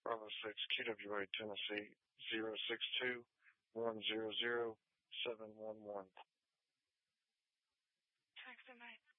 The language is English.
Bravo 6, QWA, Tennessee, 062-100-711. Text at night.